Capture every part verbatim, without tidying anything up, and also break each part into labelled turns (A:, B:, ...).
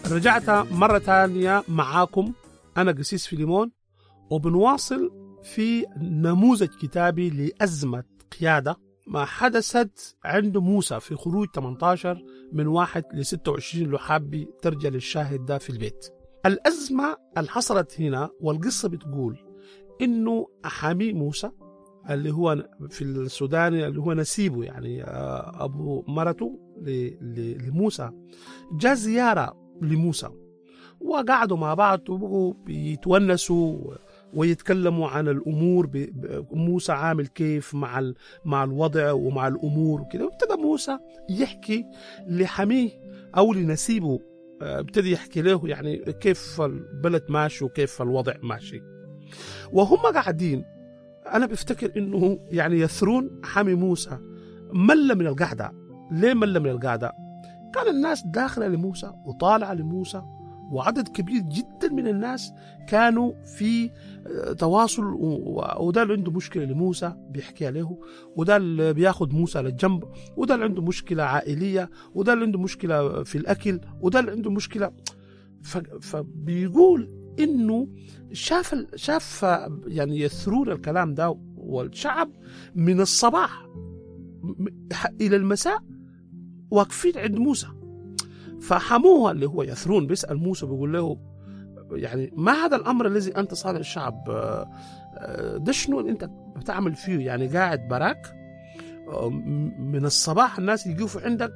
A: رجعت مرة ثانية معاكم أنا قسيس فيليمون، وبنواصل في نموذج كتابي لأزمة قيادة ما حدثت عند موسى في خروج ثمانية عشر من واحد لستة وعشرين. لو حابي ترجع للشاهد ده في البيت. الأزمة اللي حصلت هنا والقصة بتقول إنه حامي موسى اللي هو في السوداني اللي هو نسيبه، يعني أبو مرته لموسى، جاء زيارة لموسى وقعدوا مع بعض وبقوا بيتونسوا ويتكلموا عن الأمور، موسى عامل كيف مع مع الوضع ومع الأمور وكده. وابتدى موسى يحكي لحميه أو لنسيبه، ابتدى يحكي له يعني كيف البلد ماشي وكيف الوضع ماشي. وهم قاعدين أنا بفتكر إنه يعني يثرون حمي موسى مل من القعدة. ليه مل من القعدة؟ كان الناس داخلة لموسى وطالعة لموسى، وعدد كبير جدا من الناس كانوا في تواصل، وده اللي عنده مشكلة لموسى بيحكي له، وده اللي بياخد موسى للجنب، وده اللي عنده مشكلة عائلية، وده اللي عنده مشكلة في الأكل، وده اللي عنده مشكلة. فبيقول إنه شاف شاف يعني يثرون الكلام ده، والشعب من الصباح إلى المساء واقفين عند موسى. فحموها اللي هو يثرون بيسأل موسى بيقول له يعني ما هذا الأمر الذي أنت صانع الشعب؟ ده شنو اللي أنت بتعمل فيه؟ يعني قاعد براك من الصباح الناس يجوا عندك،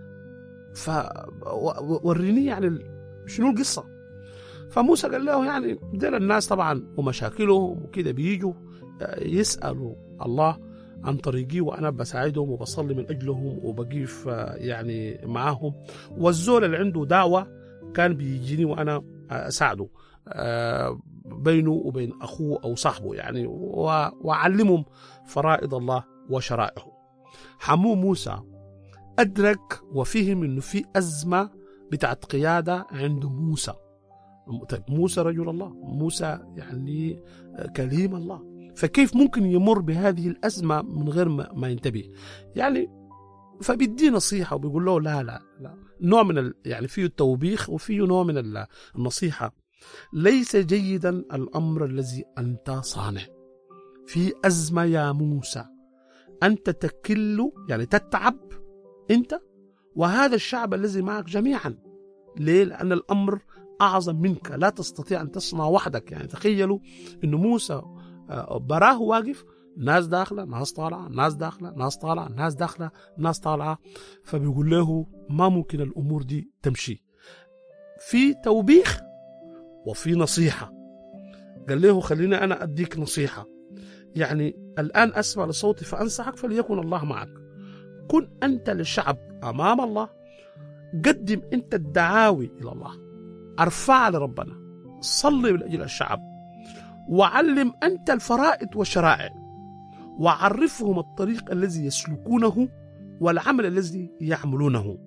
A: فوريني يعني شنو القصة. فموسى قال له يعني دول الناس طبعا ومشاكلهم وكده بيجوا يسألوا الله عن طريقي، وأنا بساعدهم وبصلي من أجلهم وبقيف يعني معاهم، والزول اللي عنده دعوة كان بيجيني وأنا أساعده بينه وبين أخوه أو صاحبه يعني، وأعلمهم فرائض الله وشرائعه. حمو موسى أدرك وفهم إنه في أزمة بتاعت قيادة عند موسى. طيب موسى رجل الله، موسى يعني كليم الله، فكيف ممكن يمر بهذه الأزمة من غير ما, ما ينتبه يعني؟ فبيدي نصيحة وبيقول له لا لا لا، نوع من ال... يعني فيه التوبيخ وفيه نوع من النصيحة. ليس جيدا الأمر الذي أنت صانع في أزمة يا موسى، أنت تكل يعني تتعب أنت وهذا الشعب الذي معك جميعا. ليه؟ لأن الأمر أعظم منك، لا تستطيع أن تصنع وحدك. يعني تخيلوا أن موسى براه واقف، ناس داخلة ناس طالعة، ناس داخلة ناس طالعة، ناس داخلة ناس طالعة، فبيقول له ما ممكن الأمور دي تمشي. في توبيخ وفي نصيحة. قال له خلينا أنا أديك نصيحة، يعني الآن أسمع لصوتي فأنصحك فليكن الله معك. كن أنت للشعب أمام الله، قدم أنت الدعاوي إلى الله، ارفع لربنا، صلي من أجل الشعب، وعلم أنت الفرائض والشرائع، وعرفهم الطريق الذي يسلكونه والعمل الذي يعملونه.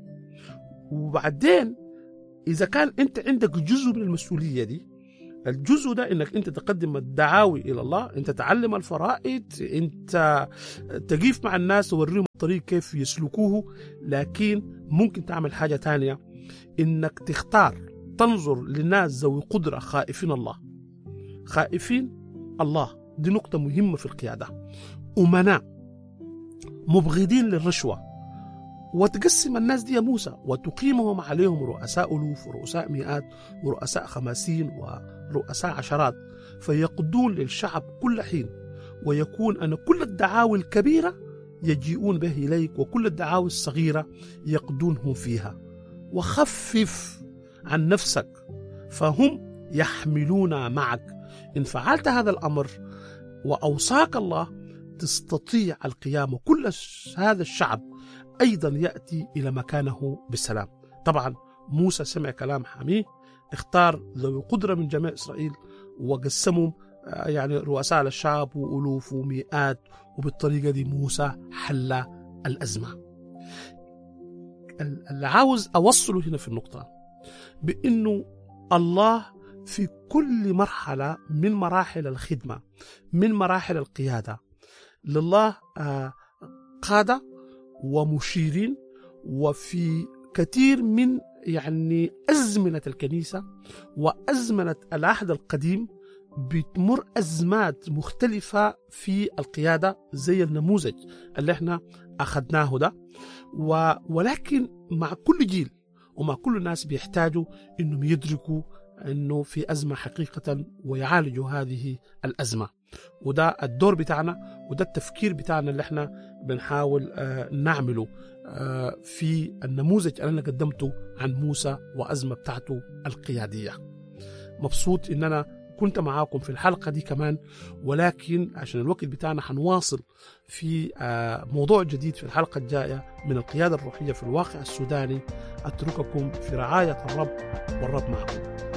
A: وبعدين إذا كان أنت عندك جزء من المسؤولية دي، الجزء ده إنك أنت تقدم الدعاوي إلى الله، أنت تعلم الفرائض، أنت تقيف مع الناس ووريهم الطريق كيف يسلكوه. لكن ممكن تعمل حاجة تانية، إنك تختار تنظر للناس ذوي قدرة خائفين الله، خائفين الله. دي نقطة مهمة في القيادة. أمناء مبغضين للرشوة، وتقسم الناس دي يا موسى وتقيمهم عليهم رؤساء ألوف ورؤساء مئات ورؤساء خمسين ورؤساء عشرات، فيقضون للشعب كل حين، ويكون أن كل الدعاوي الكبيرة يجيئون به إليك، وكل الدعاوي الصغيرة يقضونهم فيها. وخفف عن نفسك فهم يحملون معك. إن فعلت هذا الأمر وأوصاك الله تستطيع القيام، وكل هذا الشعب أيضا يأتي إلى مكانه بالسلام. طبعا موسى سمع كلام حميه، اختار ذوي قدرة من جميع إسرائيل وقسمهم يعني رؤساء للشعب وألوف ومئات، وبالطريقة دي موسى حل الأزمة. اللي عاوز أوصله هنا في النقطة بأنه الله في كل مرحلة من مراحل الخدمة، من مراحل القيادة، لله قادة ومشيرين، وفي كثير من يعني أزمنة الكنيسة وأزمنة العهد القديم بتمر أزمات مختلفة في القيادة زي النموذج اللي احنا أخذناه ده، و... ولكن مع كل جيل ومع كل الناس بيحتاجوا إنهم يدركوا إنه في أزمة حقيقة ويعالجوا هذه الأزمة. وده الدور بتاعنا وده التفكير بتاعنا اللي احنا بنحاول آه نعمله آه في النموذج اللي أنا قدمته عن موسى وأزمة بتاعته القيادية. مبسوط إن أنا كنت معاكم في الحلقة دي كمان، ولكن عشان الوقت بتاعنا حنواصل في آه موضوع جديد في الحلقة الجاية من القيادة الروحية في الواقع السوداني. أترككم في رعاية الرب والرب معكم.